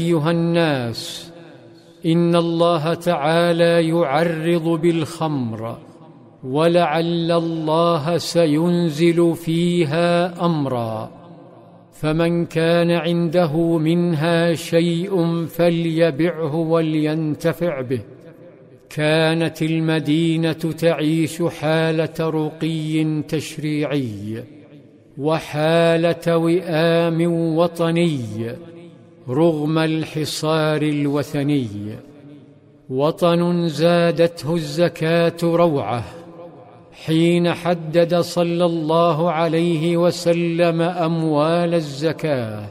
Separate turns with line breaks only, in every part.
أيها الناس، إن الله تعالى يعرض بالخمر، ولعل الله سينزل فيها أمرا، فمن كان عنده منها شيء فليبعه ولينتفع به. كانت المدينة تعيش حالة رقي تشريعي وحالة وئام وطني رغم الحصار الوثني. وطن زادته الزكاة روعة حين حدد صلى الله عليه وسلم أموال الزكاة،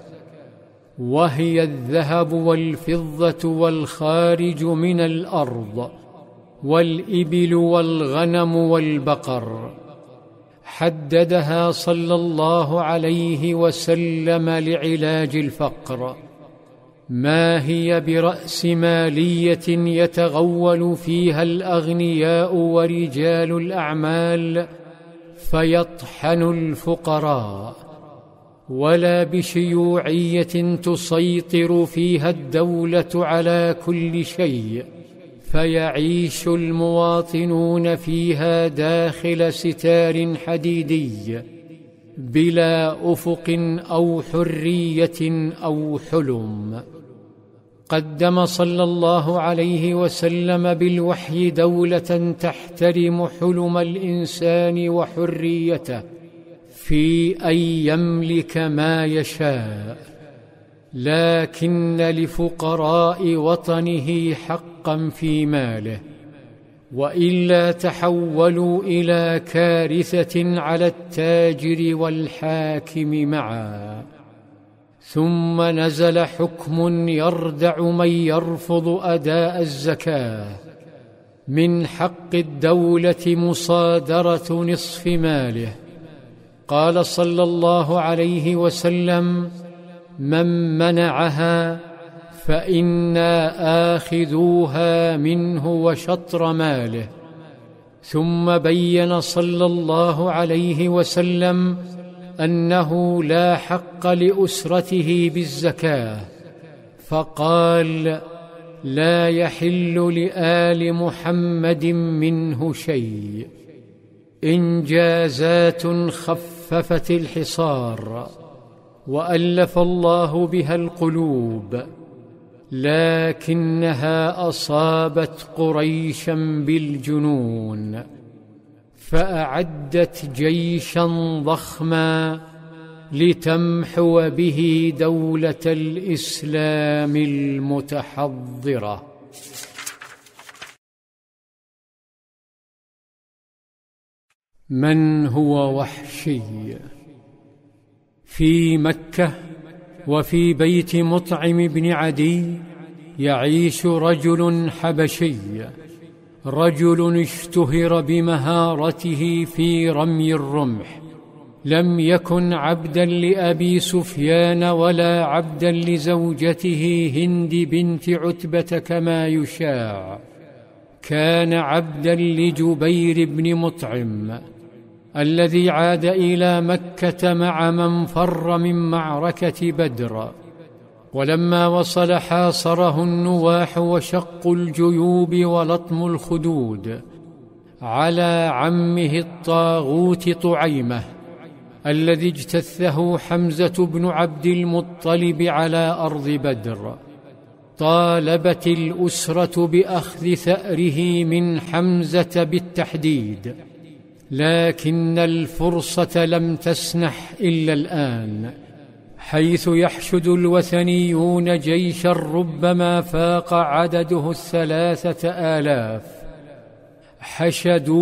وهي الذهب والفضة والخارج من الأرض والإبل والغنم والبقر. حددها صلى الله عليه وسلم لعلاج الفقر. ما هي برأس مالية يتغول فيها الأغنياء ورجال الأعمال فيطحن الفقراء، ولا بشيوعية تسيطر فيها الدولة على كل شيء فيعيش المواطنون فيها داخل ستار حديدي بلا أفق أو حرية أو حلم. قدم صلى الله عليه وسلم بالوحي دولة تحترم حلم الإنسان وحريته في أن يملك ما يشاء، لكن لفقراء وطنه حقا في ماله، وإلا تحولوا إلى كارثة على التاجر والحاكم معا. ثم نزل حكم يردع من يرفض أداء الزكاة. من حق الدولة مصادرة نصف ماله. قال صلى الله عليه وسلم: من منعها فإنا آخذوها منه وشطر ماله. ثم بين صلى الله عليه وسلم أنه لا حق لأسرته بالزكاة، فقال: لا يحل لآل محمد منه شيء. إنجازات خففت الحصار وألف الله بها القلوب، لكنها أصابت قريشا بالجنون، فأعدت جيشا ضخما لتمحو به دولة الإسلام المتحضرة. من هو وحشي؟ في مكة وفي بيت مطعم بن عدي يعيش رجل حبشي، رجل اشتهر بمهارته في رمي الرمح. لم يكن عبدا لأبي سفيان ولا عبدا لزوجته هند بنت عتبة كما يشاع، كان عبدا لجبير بن مطعم الذي عاد إلى مكة مع من فر من معركة بدر. ولما وصل حاصره النواح وشق الجيوب ولطم الخدود على عمه الطاغوت طعيمة الذي اجتثه حمزة بن عبد المطلب على أرض بدر. طالبت الأسرة بأخذ ثأره من حمزة بالتحديد، لكن الفرصة لم تسنح إلا الآن، حيث يحشد الوثنيون جيشا ربما فاق عدده 3000. حشدوا